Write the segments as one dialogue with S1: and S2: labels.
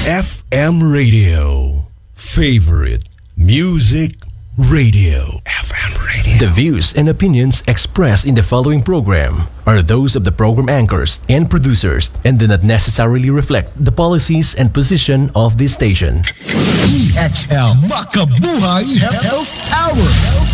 S1: FM Radio. Favorite Music Radio. FM Radio.
S2: The views and opinions expressed in the following program are those of the program anchors and producers and do not necessarily reflect the policies and position of this station.
S3: EXL Makabuhay Health Hour.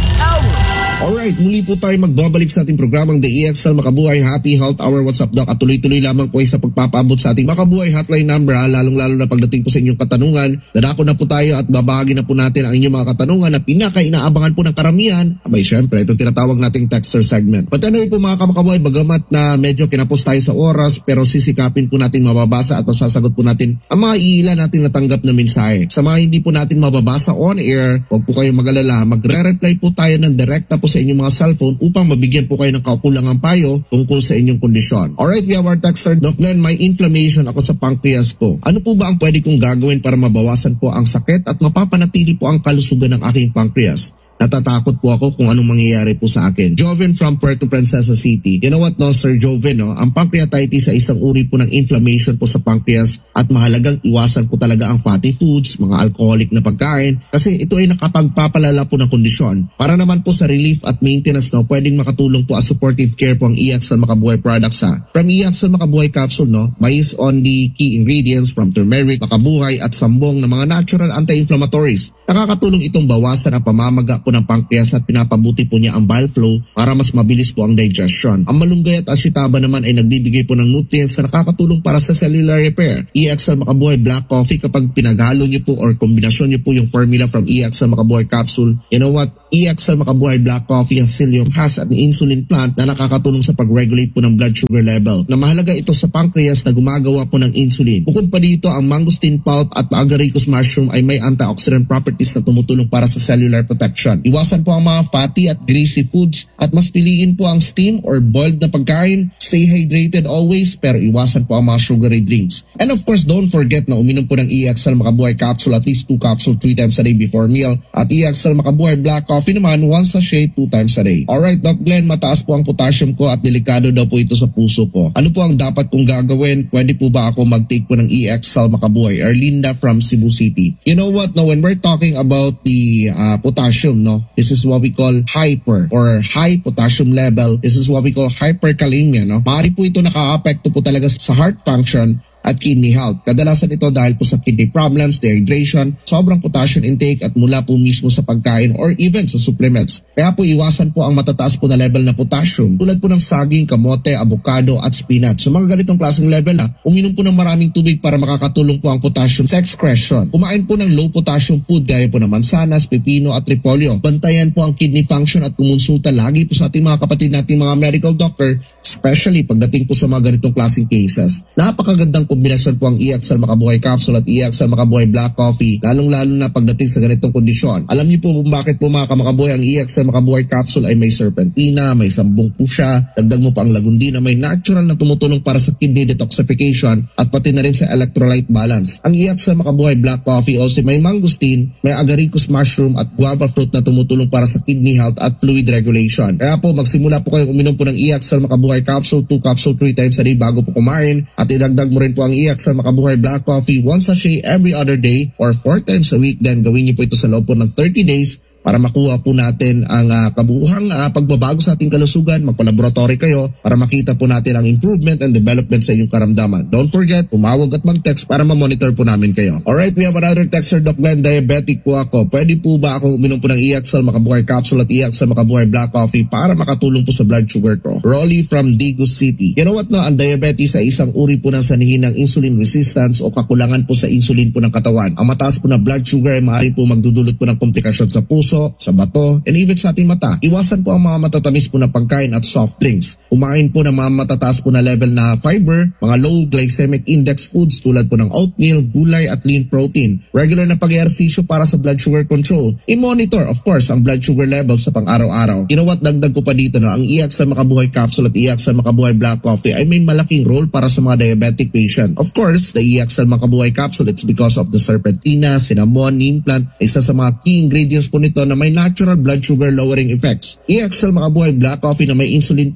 S4: Alright, muli po tayo magbabalik sa ating programang The EXL Makabuhay Happy Health Hour. What's up, Doc? At tuloy-tuloy lamang po sa pagpapaabot sa ating Makabuhay hotline number, lalong-lalo na pagdating po sa inyong katanungan. Dadako na po tayo at babahagi na po natin ang inyong mga katanungan na pinaka-inaabangan po ng karamihan. Abay, syempre, ito tinatawag nating texter segment. But anyway po mga kamakabuhay, bagamat na medyo kinapos tayo sa oras, pero sisikapin po natin mababasa at masasagot po natin ang mga iilan natin natanggap na mensahe. Sa mga hindi po natin mababasa on air, huwag po kayong mag-alala, magre-reply po tayo ng direkta po sa inyong mga cellphone upang mabigyan po kayo ng kaukulangang payo tungkol sa inyong kondisyon. Alright, we have our texter. Doc Glenn, may inflammation ako sa pancreas ko. Ano po ba ang pwede kong gagawin para mabawasan po ang sakit at mapapanatili po ang kalusugan ng aking pancreas? Natatakot po ako kung anong mangyayari po sa akin. Joven from Puerto Princesa City. You know what, no, Sir Joven, no? Ang pancreatitis ay isang uri po ng inflammation po sa pancreas at mahalagang iwasan po talaga ang fatty foods, mga alcoholic na pagkain kasi ito ay nakapagpapalala po ng kondisyon. Para naman po sa relief at maintenance, no, pwedeng makatulong po as supportive care po ang EXL Makabuhay products ha. From EXL Makabuhay capsule, no, based on the key ingredients from turmeric, makabuhay at sambong na mga natural anti-inflammatories. Nakakatulong itong bawasan ang pamamaga po ng pancreas at pinapabuti po niya ang bile flow para mas mabilis po ang digestion. Ang malunggay at asytaba naman ay nagbibigay po ng nutrients na nakakatulong para sa cellular repair. EXL Makabuhay Black Coffee, kapag pinaghalo niyo po or kombinasyon niyo po yung formula from EXL Makabuhay capsule, you know what? EXL Makabuhay Black Coffee ang psyllium has an insulin plant na nakakatulong sa pag-regulate po ng blood sugar level. Na mahalaga ito sa pancreas na gumagawa po ng insulin. Bukod pa dito, ang mangosteen pulp at agaricus mushroom ay may antioxidant properties na tumutulong para sa cellular protection. Iwasan po ang mga fatty at greasy foods at mas piliin po ang steam or boiled na pagkain. Stay hydrated always pero iwasan po ang mga sugary drinks. And of course, don't forget na uminom po ng EXL Makabuhay capsule at least 2 capsule 3 times a day before meal. At EXL Makabuhay Black Coffee naman 1 sachet 2 times a day. Alright, Doc Glenn, mataas po ang potassium ko at delikado daw po ito sa puso ko. Ano po ang dapat kong gagawin? Pwede po ba ako mag-take po ng EXL Makabuhay? Erlinda from Cebu City. You know what? No, when we're talking about the potassium, no, this is what we call hyper or high potassium level. This is what we call hyperkalemia, no. Maaari po ito nakaka-apekto po talaga sa heart function at kidney health. Kadalasan ito dahil po sa kidney problems, dehydration, sobrang potassium intake at mula po mismo sa pagkain or even sa supplements. Kaya po iwasan po ang matataas po na level na potassium tulad po ng saging, kamote, avocado at spinach. So mga ganitong klaseng level na uminom po ng maraming tubig para makakatulong po ang potassium sa excretion. Kumain po ng low potassium food gaya po ng mansanas, pepino at repolyo. Bantayan po ang kidney function at kumonsulta lagi po sa ating mga kapatid nating mga medical doctor, especially pagdating po sa mga ganitong klaseng cases. Napakagandang kombinasyon po ang EXL Makabuhay capsule at EXL Makabuhay Black Coffee, lalong-lalo na pagdating sa ganitong kondisyon. Alam niyo po kung bakit po mga kamakabuhay ang EXL Makabuhay capsule ay may serpentina, may sambong po siya, dagdag mo pa ang lagundina, may natural na tumutulong para sa kidney detoxification at pati na rin sa electrolyte balance. Ang EXL Makabuhay Black Coffee also may mangosteen, may agaricus mushroom at guava fruit na tumutulong para sa kidney health at fluid regulation. Kaya po magsimula po kayong uminom po ng EXL Makabuhay capsule, 2 capsule 3 times a day bago po kumain at idagdag mo rin po ang EXL Makabuhay Black Coffee 1 sachet every other day or 4 times a week. Then gawin niyo po ito sa loob po ng 30 days para makuha po natin ang kabuuhang pagbabago sa ating kalusugan. Magpalaboratory kayo para makita po natin ang improvement and development sa inyong karamdaman. Don't forget, tumawag at mag-text para ma-monitor po namin kayo. Alright, we have another texter, Doc Glenn, diabetic po ako. Pwede po ba ako uminom po ng EXL Makabuhay capsule at EXL Makabuhay Black Coffee para makatulong po sa blood sugar ko? Rolly from Daegu City. You know what, no? Ang diabetes ay isang uri po ng sanhi ng insulin resistance o kakulangan po sa insulin po ng katawan. Ang mataas po na blood sugar ay maaari po magdudulot po ng komplikasyon sa puso, sa bato, and even sa ating mata. Iwasan po ang mga matatamis po na pagkain at soft drinks. Kumain po ng mga matataas po na level na fiber, mga low glycemic index foods tulad po ng oatmeal, gulay at lean protein. Regular na pag-ehersisyo para sa blood sugar control. I-monitor, of course, ang blood sugar levels sa pang-araw-araw. You know what, dagdag ko pa dito, no? Ang EXL Makabuhay capsule at EXL Makabuhay Black Coffee ay may malaking role para sa mga diabetic patient. Of course, the EXL Makabuhay capsule, it's because of the serpentina, cinnamon, neem plant, isa sa mga key ingredients po nito na may natural blood sugar lowering effects. EXL Makabuhay Black Coffee na may insulin plant,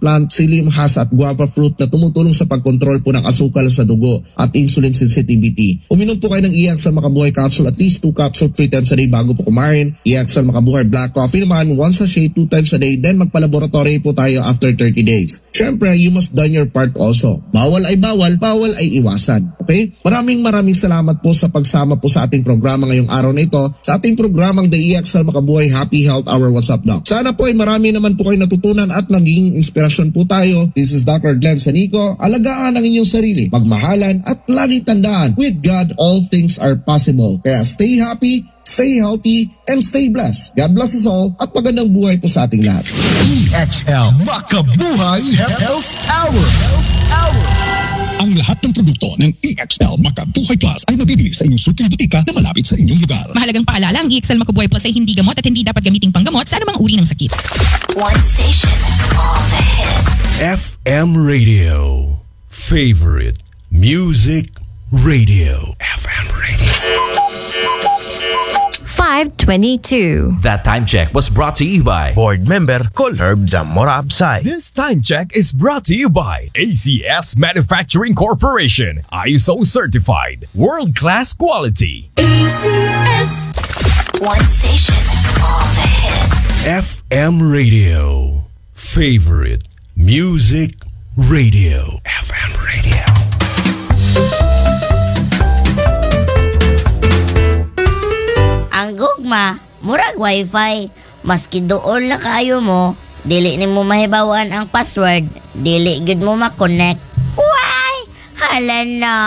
S4: Psyllium hasa at guava fruit na tumutulong sa pagkontrol po ng asukal sa dugo at insulin sensitivity. Uminom po kayo ng EXL Makabuhay capsule at least 2 capsule 3 times a day bago po kumain. EXL Makabuhay black coffee naman 1 sachet 2 times a day, then magpalaboratory po tayo after 30 days. Syempre, you must done your part also. Bawal ay bawal, bawal ay iwasan. Okay? Maraming salamat po sa pagsama po sa ating programa ngayong araw na ito, sa ating programang The EXL Makabuhay Happy Health Hour What's Up Doc. Sana po ay marami naman po kayo natutunan at naging inspirasyon po tayo. This is Dr. Glenn Sanico. Alagaan ang inyong sarili, magmahalan at lagi tandaan, with God all things are possible. Kaya stay happy, stay healthy, and stay blessed. God bless us all at magandang buhay po sa ating lahat.
S3: EXL Makabuhay Health Hour. Ang lahat ng produkto ng EXL Makabuhay Plus ay mabibili sa inyong suking butika na malapit sa inyong lugar.
S5: Mahalagang paalala, ang EXL Makabuhay Plus ay hindi gamot at hindi dapat gamiting panggamot sa anumang uri ng sakit.
S6: One station, all the hits.
S1: FM Radio. Favorite Music Radio. FM Radio.
S7: 5:22.
S2: That time check was brought to you by
S8: Board member Colherb Zamora Absay.
S9: This time check is brought to you by ACS Manufacturing Corporation. ISO certified. World-class quality.
S6: ACS. One station, all the hits.
S1: FM Radio. Favorite Music Radio. FM Radio.
S10: Ang gugma, murag wifi. Maski doon na kayo mo, dili ni mo mahibawan ang password, dili gud mo makonect. Why? Hala na.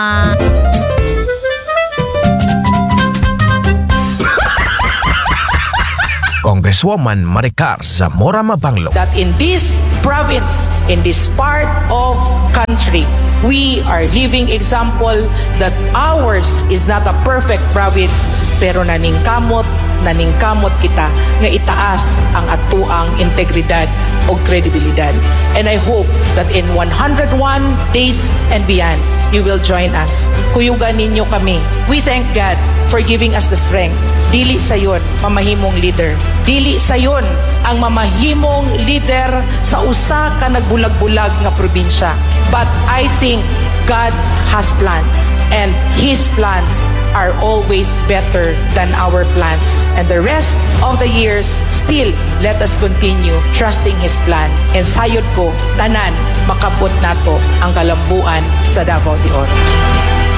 S8: Congresswoman Maricar Zamora Mabanglo.
S11: That in this province, in this part of country, we are living example that ours is not a perfect province, pero naningkamot kita nga itaas ang atuang integridad o kredibilidad. And I hope that in 101 days and beyond, you will join us. Kuyugan ninyo kami. We thank God for giving us the strength. Dili sayon mamahimong leader. Dili sayon ang mamahimong leader sa usa ka nagbulag-bulag nga probinsya. But I think God has plans, and His plans are always better than our plans. And the rest of the years, still, let us continue trusting His plan. And sayod ko, tanan, makabot nato ang kalambuan sa Davao de Oro.